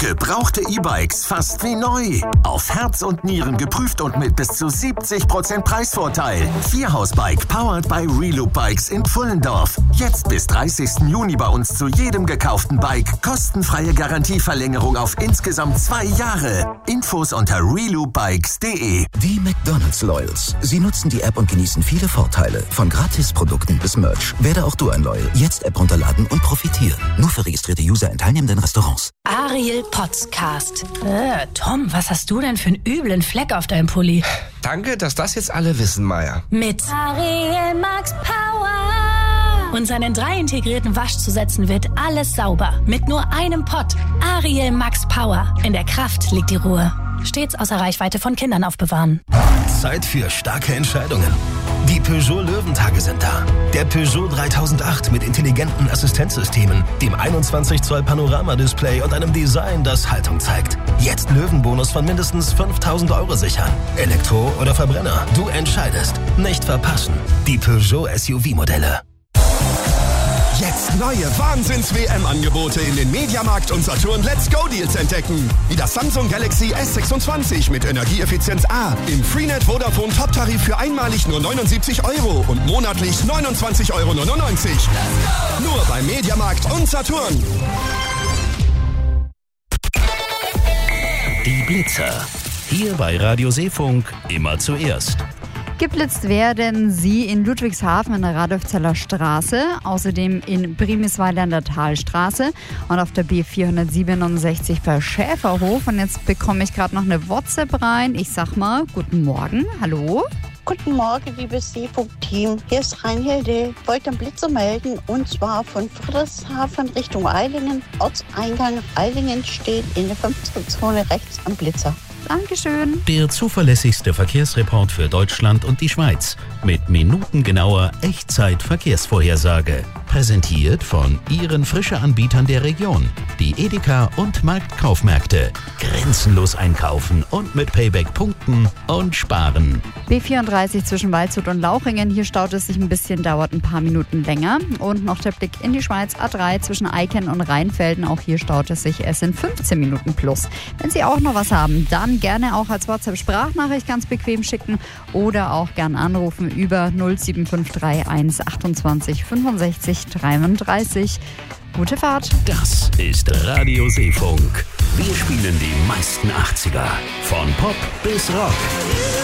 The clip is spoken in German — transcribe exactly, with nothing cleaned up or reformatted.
Gebrauchte E-Bikes fast wie neu. Auf Herz und Nieren geprüft und mit bis zu siebzig Prozent Preisvorteil. Vierhausbike powered by Reloop Bikes in Pfullendorf. Jetzt bis dreißigsten Juni bei uns zu jedem gekauften Bike. Kostenfreie Garantieverlängerung auf insgesamt zwei Jahre. Infos unter reloop bikes punkt de. Die McDonald's Loyals. Sie nutzen die App und genießen viele Vorteile. Von Gratisprodukten bis Merch. Werde auch du ein Loyal. Jetzt App runterladen und profitieren. Nur für registrierte User in teilnehmenden Restaurants. Ariel Podcast. Äh, Tom, was hast du denn für einen üblen Fleck auf deinem Pulli? Danke, dass das jetzt alle wissen, Maya. Mit Ariel Max Power. Und seinen drei integrierten Waschzusätzen wird alles sauber. Mit nur einem Pott. Ariel Max Power. In der Kraft liegt die Ruhe. Stets außer Reichweite von Kindern aufbewahren. Zeit für starke Entscheidungen. Die Peugeot Löwentage sind da. Der Peugeot dreitausendacht mit intelligenten Assistenzsystemen, dem einundzwanzig Zoll Panoramadisplay und einem Design, das Haltung zeigt. Jetzt Löwenbonus von mindestens fünftausend Euro sichern. Elektro oder Verbrenner, du entscheidest. Nicht verpassen. Die Peugeot S U V-Modelle. Jetzt neue Wahnsinns-W M-Angebote in den Mediamarkt und Saturn Let's Go Deals entdecken. Wie das Samsung Galaxy S sechsundzwanzig mit Energieeffizienz A im Freenet Vodafone Top-Tarif für einmalig nur neunundsiebzig Euro und monatlich neunundzwanzig Euro neunundneunzig. Nur beim Mediamarkt und Saturn. Die Blitzer. Hier bei Radio Seefunk immer zuerst. Geblitzt werden sie in Ludwigshafen in der Radolfzeller Straße, außerdem in Brimisweiler in der Talstraße und auf der B vierhundertsiebenundsechzig bei Schäferhof. Und jetzt bekomme ich gerade noch eine WhatsApp rein. Ich sag mal, guten Morgen, hallo. Guten Morgen, liebes Seefunk-Team. Hier ist Reinhilde. Ich wollte einen Blitzer melden und zwar von Friedrichshafen Richtung Eilingen. Ortseingang Eilingen steht in der fünfzig-Zone rechts am Blitzer. Dankeschön. Der zuverlässigste Verkehrsreport für Deutschland und die Schweiz mit minutengenauer Echtzeit-Verkehrsvorhersage. Präsentiert von Ihren Frische-Anbietern der Region. Die Edeka und Marktkaufmärkte. Grenzenlos einkaufen und mit Payback punkten und sparen. B vierunddreißig zwischen Waldshut und Lauchringen. Hier staut es sich ein bisschen, dauert ein paar Minuten länger. Und noch der Blick in die Schweiz. A drei zwischen Eiken und Rheinfelden. Auch hier staut es sich. Es sind fünfzehn Minuten plus. Wenn Sie auch noch was haben, dann gerne auch als WhatsApp-Sprachnachricht ganz bequem schicken oder auch gern anrufen über null sieben fünf drei eins achtundzwanzig fünfundsechzig dreiunddreißig. Gute Fahrt. Das ist Radio Seefunk. Wir spielen die meisten achtziger. Von Pop bis Rock.